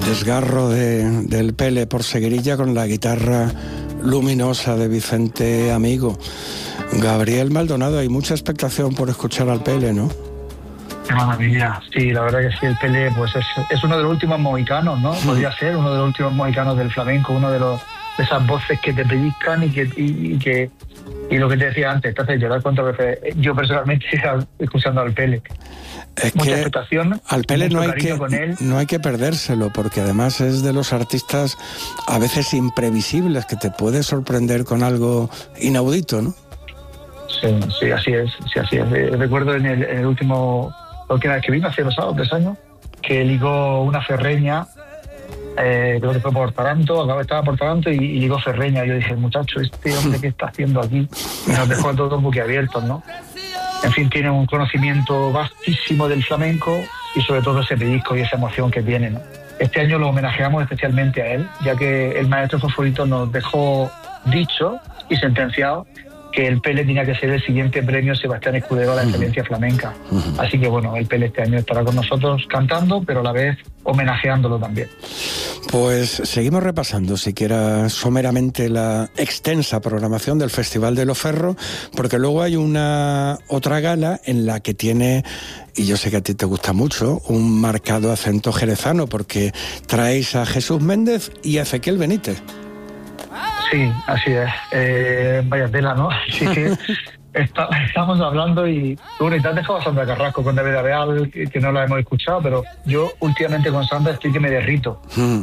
desgarro del Pele por Seguirilla con la guitarra luminosa de Vicente Amigo. Gabriel Maldonado, hay mucha expectación por escuchar al Pele, ¿no? Qué maravilla. Sí, la verdad que sí, el Pele pues es uno de los últimos mohicanos, ¿no? Podría ser uno de los últimos mohicanos del flamenco, uno de esas voces que te pellizcan y lo que te decía antes, te hace llorar cuántas veces yo personalmente escuchando al Pele. Es mucha que expectación, al Pele no hay que perdérselo, porque además es de los artistas a veces imprevisibles, que te puede sorprender con algo inaudito, ¿no? Sí, así es. Recuerdo en el último, la última vez que vino, hace 3 años, que ligó una ferreña, creo que fue por Taranto, estaba por Taranto y ligó ferreña. Yo dije, muchacho, este hombre, ¿qué está haciendo aquí? Y nos dejó a todos boquiabiertos, ¿no? En fin, tiene un conocimiento vastísimo del flamenco y sobre todo ese pellizco y esa emoción que tiene, ¿no? Este año lo homenajeamos especialmente a él, ya que el maestro Fosforito nos dejó dicho y sentenciado que el Pele tenía que ser el siguiente premio Sebastián Escudero a la excelencia flamenca. Así que bueno, el Pele este año estará con nosotros cantando, pero a la vez homenajeándolo también. Pues seguimos repasando, siquiera someramente, la extensa programación del Festival de Loferro, porque luego hay otra gala en la que tiene, y yo sé que a ti te gusta mucho, un marcado acento jerezano, porque traéis a Jesús Méndez y a Ezequiel Benítez. Sí, así es. Vaya tela, ¿no? Así que estamos hablando y bueno, y te has dejado a Sandra Carrasco con David Real, que no la hemos escuchado, pero yo últimamente con Sandra estoy que me derrito.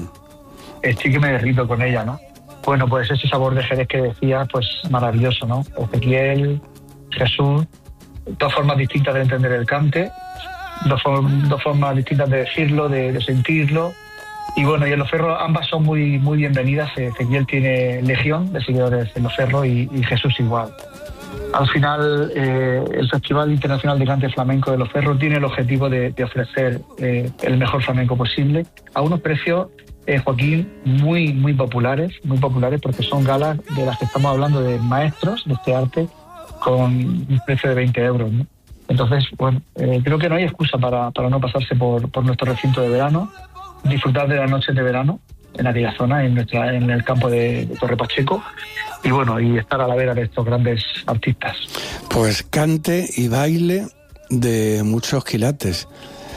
Estoy que me derrito con ella, ¿no? Bueno, pues ese sabor de Jerez que decías, pues maravilloso, ¿no? Ezequiel, Jesús, dos formas distintas de entender el cante, dos formas distintas de decirlo, de sentirlo. Y bueno, y en Loferro ambas son muy, muy bienvenidas. Ezequiel tiene legión de seguidores en Loferro y Jesús igual. Al final, el Festival Internacional de Cante Flamenco de Loferro tiene el objetivo de ofrecer el mejor flamenco posible a unos precios, Joaquín, muy, muy populares, porque son galas de las que estamos hablando de maestros de este arte con un precio de 20 euros, ¿no? Entonces, bueno, creo que no hay excusa para no pasarse por nuestro recinto de verano, disfrutar de las noches de verano en aquella zona, en el campo de Torre Pacheco, y bueno, y estar a la vera de estos grandes artistas. Pues cante y baile de muchos quilates.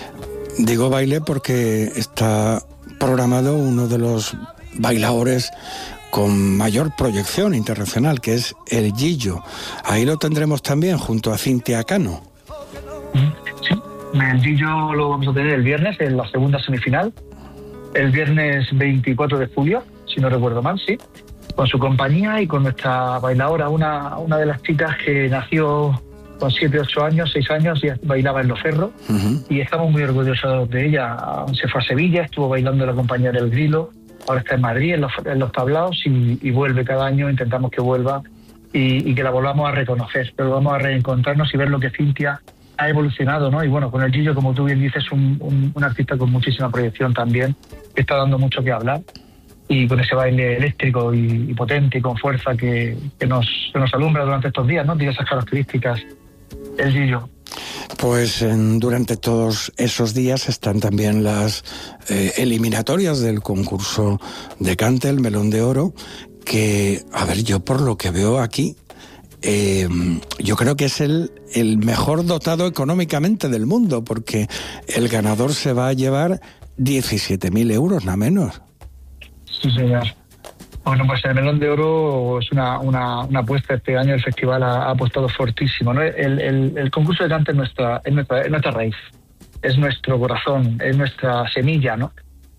Digo baile porque está programado uno de los bailadores con mayor proyección internacional, que es el Gillo. Ahí lo tendremos también junto a Cintia Cano. Sí, el Gillo lo vamos a tener el viernes en la segunda semifinal, el viernes 24 de julio, si no recuerdo mal, sí, con su compañía y con nuestra bailadora, una de las chicas que nació con 7, 8 años, 6 años, y bailaba en Loferro, y estamos muy orgullosos de ella. Se fue a Sevilla, estuvo bailando en la compañía del Grilo, ahora está en Madrid, en los tablaos, y vuelve cada año, intentamos que vuelva y que la volvamos a reconocer, pero vamos a reencontrarnos y ver lo que Cintia ha evolucionado, ¿no? Y bueno, con el Gillo, como tú bien dices, un artista con muchísima proyección también, que está dando mucho que hablar, y con ese baile eléctrico y potente y con fuerza que nos alumbra durante estos días, ¿no? Tiene esas características el Gillo. Pues durante todos esos días están también las eliminatorias del concurso de cante, el Melón de Oro, que, a ver, yo por lo que veo aquí, yo creo que es el mejor dotado económicamente del mundo, porque el ganador se va a llevar 17.000 euros, nada menos. Sí, señor. Bueno, pues el Melón de Oro es una apuesta. Este año el festival ha apostado fortísimo, ¿no? El concurso de cante es nuestra raíz, es nuestro corazón, es nuestra semilla, ¿no?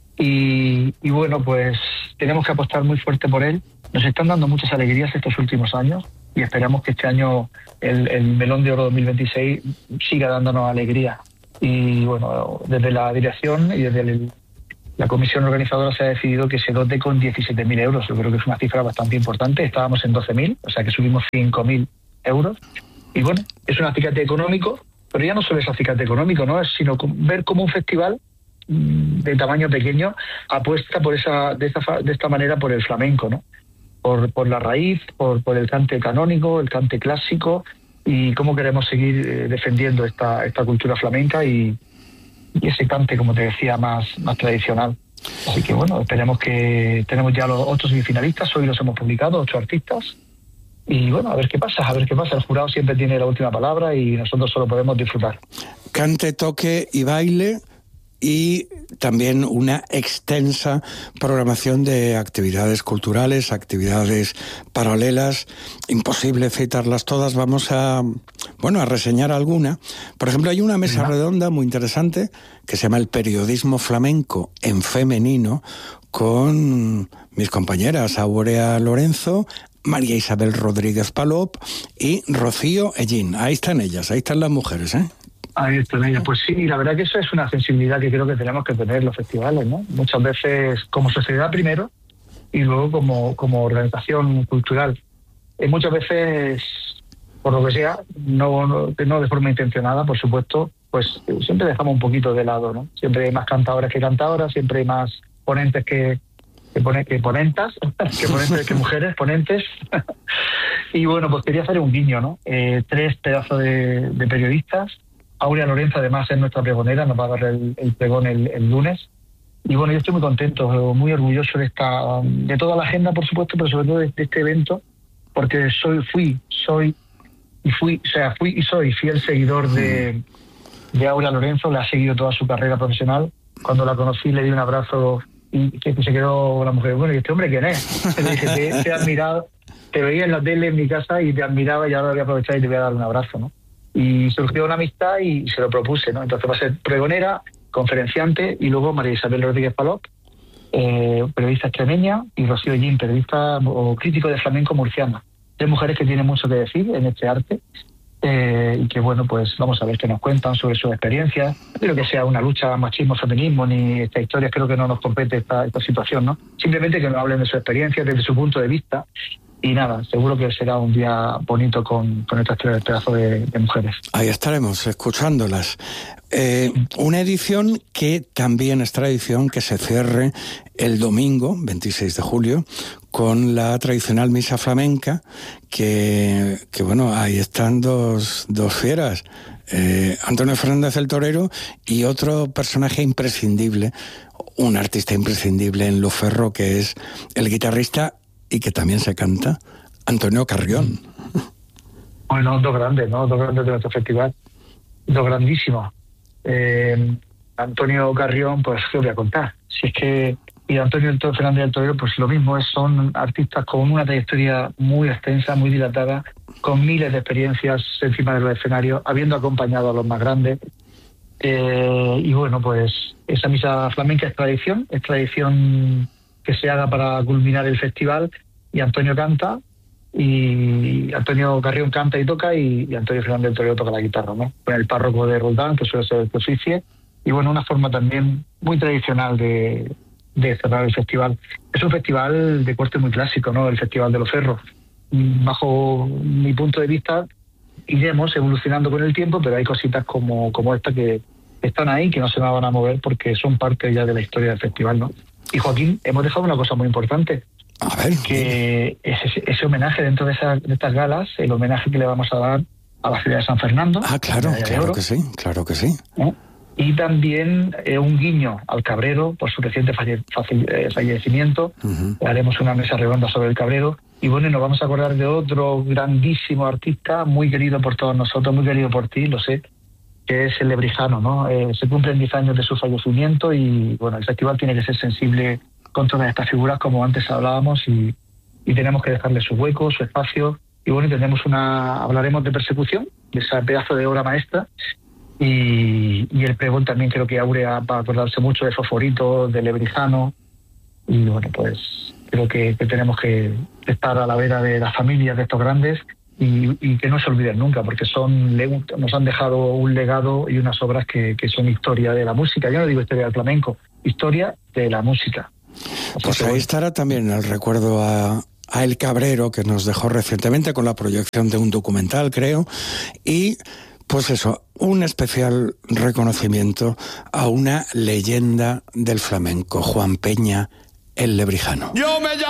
Y bueno, pues tenemos que apostar muy fuerte por él. Nos están dando muchas alegrías estos últimos años y esperamos que este año el Melón de Oro 2026 siga dándonos alegría. Y bueno, desde la dirección y desde la comisión organizadora se ha decidido que se dote con 17.000 euros. Yo creo que es una cifra bastante importante. Estábamos en 12.000, o sea que subimos 5.000 euros. Y bueno, es un acicate económico, pero ya no solo es acicate económico, ¿no? Sino ver cómo un festival de tamaño pequeño apuesta de esta manera por el flamenco, ¿no? Por la raíz, por el cante canónico, el cante clásico, y cómo queremos seguir defendiendo esta cultura flamenca y ese cante, como te decía, más tradicional. Así que bueno, esperemos que tenemos ya los 8 semifinalistas, hoy los hemos publicado, 8 artistas. Y bueno, a ver qué pasa. El jurado siempre tiene la última palabra y nosotros solo podemos disfrutar. Cante, toque y baile, y también una extensa programación de actividades culturales, actividades paralelas. Imposible citarlas todas, vamos a reseñar alguna. Por ejemplo, hay una mesa redonda muy interesante que se llama El periodismo flamenco en femenino, con mis compañeras Áurea Lorenzo, María Isabel Rodríguez Palop y Rocío Ellín. Ahí están ellas, ahí están las mujeres, ¿eh? Ahí están ellas. Pues sí, la verdad que eso es una sensibilidad que creo que tenemos que tener los festivales, ¿no? Muchas veces como sociedad primero y luego como organización cultural. Muchas veces, por lo que sea, no de forma intencionada, por supuesto, pues siempre dejamos un poquito de lado, ¿no? Siempre hay más cantadoras que cantadoras, siempre hay más ponentes que ponentas, que mujeres, ponentes. Y bueno, pues quería hacer un guiño, ¿no? 3 pedazos de periodistas. Áurea Lorenzo, además, es nuestra pregonera, nos va a dar el pregón el lunes. Y bueno, yo estoy muy contento, muy orgulloso de toda la agenda, por supuesto, pero sobre todo de este evento, porque fui y soy fiel seguidor de Áurea Lorenzo. Le ha seguido toda su carrera profesional. Cuando la conocí le di un abrazo y que se quedó la mujer. Bueno, ¿y este hombre quién es? Le dije, te he admirado, te veía en la tele en mi casa y te admiraba, y ahora voy a aprovechar y te voy a dar un abrazo, ¿no? Y surgió una amistad y se lo propuse, ¿no? Entonces va a ser pregonera, conferenciante, y luego María Isabel Rodríguez Palop, periodista extremeña, y Rocío Ellín, periodista o crítico de flamenco murciana. 3 mujeres que tienen mucho que decir en este arte, y que bueno, pues vamos a ver qué nos cuentan sobre sus experiencias. No creo que sea una lucha machismo-feminismo ni esta historia, creo que no nos compete esta situación, ¿no? Simplemente que nos hablen de su experiencia desde su punto de vista. Y nada, seguro que será un día bonito con estas 3 pedazos de mujeres. Ahí estaremos escuchándolas. Una edición que también es tradición que se cierre el domingo, 26 de julio, con la tradicional misa flamenca, que bueno, ahí están dos fieras, Antonio Fernández el Torero y otro personaje imprescindible, un artista imprescindible en Luferro, que es el guitarrista y que también se canta, Antonio Carrión. Bueno, 2 grandes, ¿no? 2 grandes de nuestro festival, 2 grandísimos. Antonio Carrión, pues, ¿qué os voy a contar? Si es que, y Antonio Fernández del Torero, pues lo mismo, son artistas con una trayectoria muy extensa, muy dilatada, con miles de experiencias encima de los escenarios, habiendo acompañado a los más grandes. Y bueno, pues esa misa flamenca es tradición que se haga para culminar el festival, y Antonio canta, y Antonio Carrión canta y toca, y Antonio Fernández del Torero toca la guitarra, ¿no? Con el párroco de Roldán, que suele ser el oficio, y bueno, una forma también muy tradicional de cerrar el festival. Es un festival de corte muy clásico, ¿no? El Festival de los Ferros. Bajo mi punto de vista, iremos evolucionando con el tiempo, pero hay cositas como esta que están ahí, que no se van a mover porque son parte ya de la historia del festival, ¿no? Y Joaquín, hemos dejado una cosa muy importante. A ver, que ese homenaje dentro de estas galas, el homenaje que le vamos a dar a la ciudad de San Fernando. Ah, claro que sí. Y también un guiño al Cabrero por su reciente fallecimiento. Haremos una mesa redonda sobre el Cabrero. Y bueno, nos vamos a acordar de otro grandísimo artista, muy querido por todos nosotros, muy querido por ti, lo sé, que es el Lebrijano, ¿no? Se cumplen 10 años de su fallecimiento y bueno, el festival tiene que ser sensible con todas estas figuras, como antes hablábamos, y tenemos que dejarle su hueco, su espacio. Y bueno, hablaremos de Persecución, de ese pedazo de obra maestra, y el pregón también creo que Áurea va a acordarse mucho de Fosforito, de Lebrijano, y bueno, pues creo que tenemos que estar a la vera de las familias de estos grandes y que no se olviden nunca, porque nos han dejado un legado y unas obras que son historia de la música. Yo no digo historia del flamenco, historia de la música. Pues ahí estará también el recuerdo a El Cabrero, que nos dejó recientemente con la proyección de un documental, creo, y pues eso, un especial reconocimiento a una leyenda del flamenco, Juan Peña, el Lebrijano.